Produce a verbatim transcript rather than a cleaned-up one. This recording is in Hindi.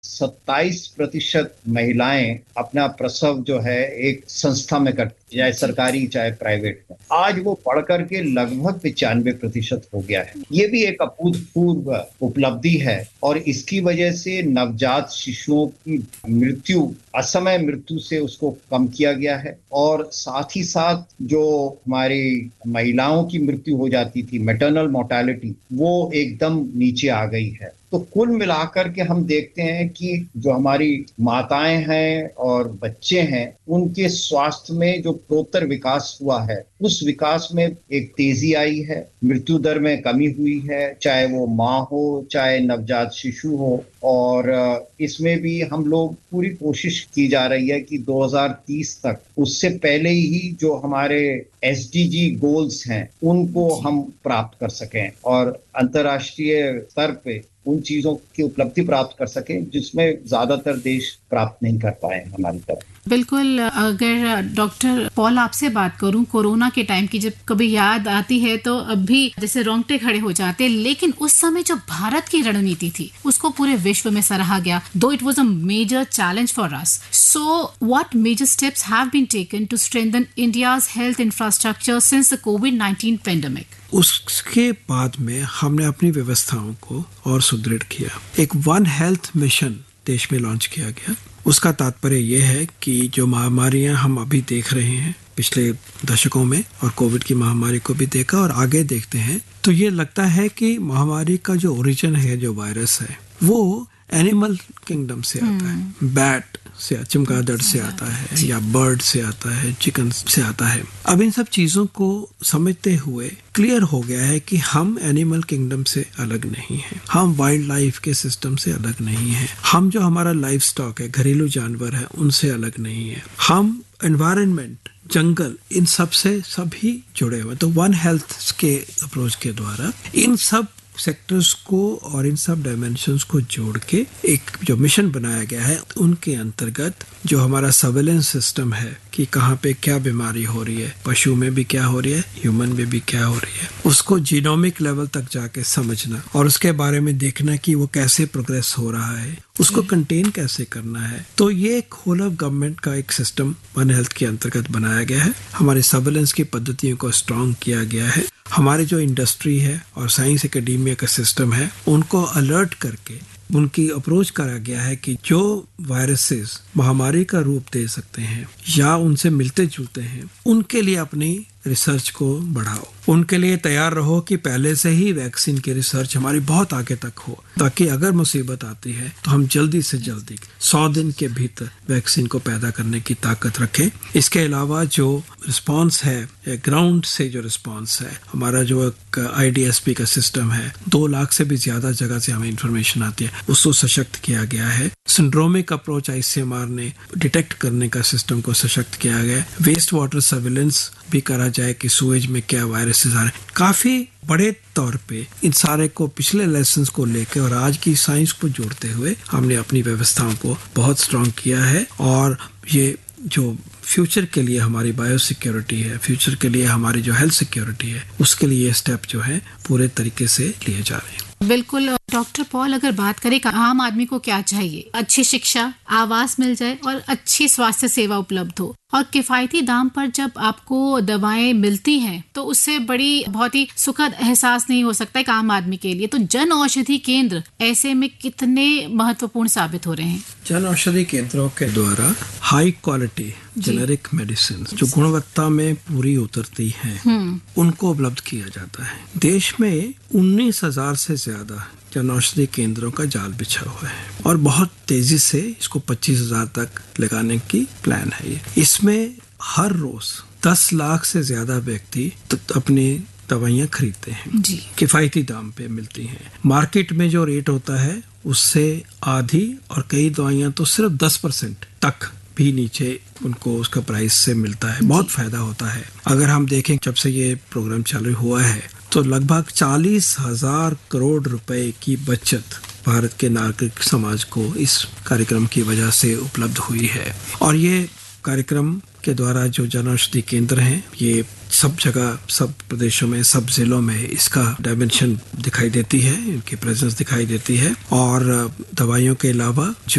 सत्ताईस प्रतिशत महिलाएं अपना प्रसव जो है एक संस्था में करती, चाहे सरकारी चाहे प्राइवेट में। आज वो बढ़ करके लगभग पिचानवे प्रतिशत हो गया है। ये भी एक अभूतपूर्व उपलब्धि है और इसकी वजह से नवजात शिशुओं की मृत्यु, असमय मृत्यु से उसको कम किया गया है और साथ ही साथ जो हमारी महिलाओं की मृत्यु हो जाती थी, मैटरनल मोर्टेलिटी, वो एकदम नीचे आ गई है। तो कुल मिलाकर के हम देखते हैं कि जो हमारी माताएं हैं और बच्चे हैं, उनके स्वास्थ्य में जो उत्तर विकास हुआ है, उस विकास में एक तेजी आई है, मृत्यु दर में कमी हुई है, चाहे वो माँ हो चाहे नवजात शिशु हो। और इसमें भी हम लोग पूरी कोशिश की जा रही है कि दो हज़ार तीस तक, उससे पहले ही जो हमारे एस डी जी गोल्स हैं उनको हम प्राप्त कर सकें और अंतर्राष्ट्रीय स्तर पे उन चीजों की उपलब्धि प्राप्त कर सकें जिसमें ज्यादातर देश प्राप्त नहीं कर पाए हमारी तरफ। बिल्कुल। अगर डॉक्टर पॉल आपसे बात करूं, कोरोना के टाइम की जब कभी याद आती है तो अब भी जैसे रोंगटे खड़े हो जाते हैं, लेकिन उस समय जो भारत की रणनीति थी उसको पूरे विश्व में सराहा गया, दो it was a major challenge for us. So what major steps have been taken to strengthen India's health infrastructure since the Covid nineteen pandemic? उसके बाद में हमने अपनी व्यवस्थाओं को और सुदृढ़ किया। एक वन हेल्थ मिशन देश में लॉन्च किया गया। उसका तात्पर्य यह है कि जो महामारियां हम अभी देख रहे हैं पिछले दशकों में, और कोविड की महामारी को भी देखा और आगे देखते हैं, तो ये लगता है कि महामारी का जो ओरिजिन है, जो वायरस है, वो एनिमल किंगडम से आता है। बैट से, चमगादड़ से आता है, या बर्ड से आता है, चिकन से आता है। अब इन सब चीजों को समझते हुए क्लियर हो गया है कि हम एनिमल किंगडम से अलग नहीं हैं, हम वाइल्ड लाइफ के सिस्टम से अलग नहीं हैं, हम जो हमारा लाइफ स्टॉक है, घरेलू जानवर है, उनसे अलग नहीं है, हम एनवायरनमेंट, जंगल, इन सब से सभी जुड़े हुए। तो वन हेल्थ के अप्रोच के द्वारा इन सब सेक्टर्स को और इन सब डायमेंशंस को जोड़ के एक जो मिशन बनाया गया है, उनके अंतर्गत जो हमारा सर्वेलेंस सिस्टम है कि कहाँ पे क्या बीमारी हो रही है, पशु में भी क्या हो रही है, ह्यूमन में भी क्या हो रही है, उसको जीनोमिक लेवल तक जाके समझना और उसके बारे में देखना कि वो कैसे प्रोग्रेस हो रहा है, उसको कंटेन कैसे करना है। तो ये एक होल ऑफ गवर्नमेंट का एक सिस्टम वन हेल्थ के अंतर्गत बनाया गया है। हमारे सर्वेलेंस की पद्धतियों को स्ट्रॉन्ग किया गया है। हमारे जो इंडस्ट्री है और साइंस एकेडमिया का सिस्टम है, उनको अलर्ट करके उनकी अप्रोच करा गया है कि जो वायरसेस महामारी का रूप दे सकते हैं या उनसे मिलते जुलते हैं, उनके लिए अपनी रिसर्च को बढ़ाओ, उनके लिए तैयार रहो कि पहले से ही वैक्सीन की रिसर्च हमारी बहुत आगे तक हो, ताकि अगर मुसीबत आती है तो हम जल्दी से जल्दी सौ दिन के भीतर वैक्सीन को पैदा करने की ताकत रखें। इसके अलावा जो रिस्पांस है, ग्राउंड से जो रिस्पांस है, हमारा जो आई डी एस पी का सिस्टम है, दो लाख से भी ज्यादा जगह से हमें इंफॉर्मेशन आती है, उसको सशक्त किया गया है। Syndromic approach I C M R ने डिटेक्ट करने का सिस्टम को सशक्त किया गया है। वेस्ट वाटर सर्विलेंस भी करा जाए कि सूएज में क्या वायरसेस आ रहे हैं। काफी बड़े तौर पे इन सारे को पिछले लेसन्स को लेकर और आज की साइंस को जोड़ते हुए हमने अपनी व्यवस्थाओं को बहुत स्ट्रॉन्ग किया है। और ये जो फ्यूचर के लिए हमारी बायो सिक्योरिटी है, फ्यूचर के लिए हमारी जो हेल्थ सिक्योरिटी है, उसके लिए ये स्टेप जो है पूरे तरीके से लिए जा रहे हैं। बिल्कुल। डॉक्टर पॉल, अगर बात करें आम आदमी को क्या चाहिए? अच्छी शिक्षा, आवास मिल जाए और अच्छी स्वास्थ्य सेवा उपलब्ध हो, और किफायती दाम पर जब आपको दवाएं मिलती हैं तो उससे बड़ी बहुत ही सुखद एहसास नहीं हो सकता है आम आदमी के लिए। तो जन औषधि केंद्र ऐसे में कितने महत्वपूर्ण साबित हो रहे हैं? जन औषधि केंद्रों के द्वारा हाई क्वालिटी जेनेरिक मेडिसिन जो गुणवत्ता में पूरी उतरती हैं, उनको उपलब्ध किया जाता है। देश में उन्नीस हजार से ज्यादा जन औषधि केंद्रों का जाल बिछा हुआ है और बहुत तेजी से इसको पच्चीस हजार तक लगाने की प्लान है। ये इसमें हर रोज दस लाख से ज्यादा व्यक्ति अपनी दवाइयाँ खरीदते हैं जी। किफायती दाम पे मिलती हैं। मार्केट में जो रेट होता है उससे आधी, और कई दवाइयाँ तो सिर्फ दस परसेंट तक भी नीचे उनको उसका प्राइस से मिलता है। बहुत फायदा होता है। अगर हम देखें जब से ये प्रोग्राम चालू हुआ है तो लगभग चालीस हजार करोड़ रुपए की बचत भारत के नागरिक समाज को इस कार्यक्रम की वजह से उपलब्ध हुई है। और ये कार्यक्रम के द्वारा जो जन औषधि केंद्र हैं, ये सब जगह, सब प्रदेशों में, सब जिलों में इसका डायमेंशन दिखाई देती है, इनकी प्रेजेंस दिखाई देती है। और दवाइयों के अलावा जो